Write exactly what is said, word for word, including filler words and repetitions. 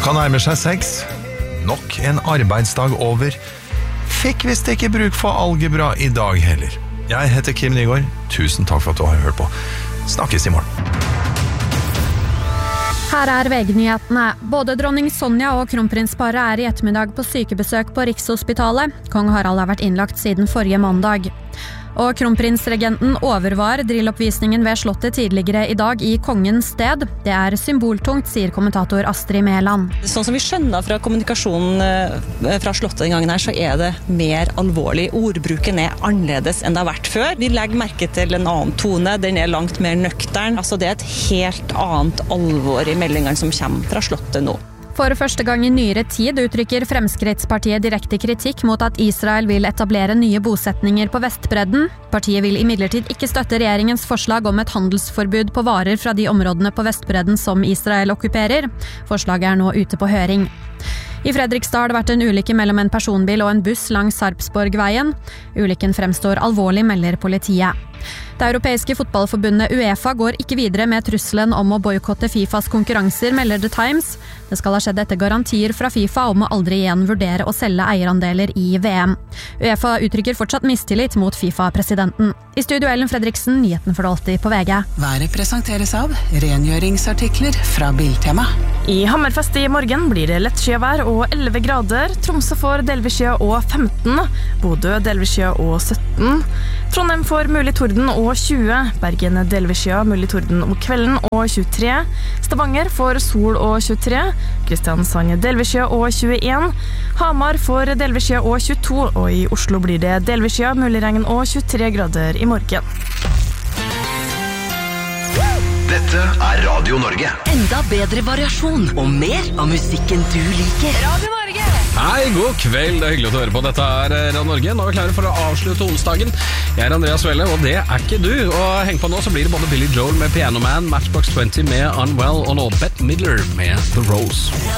Klokka nærmer seg seks. Nok en arbeidsdag over. Fikk visst ikke bruk for algebra i dag heller. Jeg heter Kim Nygaard. Tusen takk for at du har hørt på. Snakkes i morgen. Her er V G-nyhetene. Både dronning Sonja og kronprinsparet er i ettermiddag på sykebesøk på Rikshospitalet. Kong Harald har vært innlagt siden forrige mandag. Og kronprinsregenten overvar drilloppvisningen ved slottet tidligere i dag i kongens sted. Det er symboltungt, sier kommentator Astrid Mæland. Sånn som vi skjønner fra kommunikasjonen fra slottet den gangen her, så er det mer alvorlig. Ordbruken er annerledes enn det har vært før. Vi legger merke til en annen tone, den er langt mer nøktern. Altså det er et helt annet alvor i meldingene som kommer fra slottet nå. For første gang i nyere tid uttrykker Fremskrittspartiet direkte kritikk mot at Israel vil etablere nye bosetninger på Vestbredden. Partiet vil imidlertid ikke støtte regjeringens forslag om et handelsforbud på varer fra de områdene på Vestbredden som Israel okkuperer. Forslaget er nå ute på høring. I Fredrikstad har det vært en ulykke mellom en personbil og en buss langs Sarpsborgveien. Ulykken fremstår alvorlig, melder politiet. Det europeiske fotballforbundet UEFA går ikke videre med trusselen om å boykotte FIFAs konkurranser, melder The Times. Det skal ha skjedd etter garantier fra FIFA om å aldri igjen vurdere å selge eierandeler i V M. UEFA uttrykker fortsatt mistillit mot FIFA-presidenten. I studio Ellen Fredriksen, nyheten for det alltid på V G. Været presenteres av rengjøringsartikler fra Biltema. I Hammerfest i morgen blir det lett skyvær og elleve grader. Tromsø får delvis skya og femten. Bodø delvis skya og sytten. Trondheim får mulig torden og tjue. Bergen delvis skya, mulig torden om kvelden og tjuetre. Stavanger får sol og tjuetre. Kristiansand delvis skya og tjueen. Hamar får delvis skya og tjueto. Og i Oslo blir det delvis skya, mulig regn og tjuetre grader i morgen. Dette er Radio Norge. Enda bedre variasjon og mer av musikken du liker. Radio Norge! Hei, god kveld. Det er hyggelig å høre på. Dette er Radio Norge. Nå er vi klare for å avslutte onsdagen. Jeg er Andreas Welle, og det er ikke du. Og heng på nå, så blir det både Billy Joel med Piano Man, Matchbox twenty med Unwell, og nå Bette Midler med The Rose.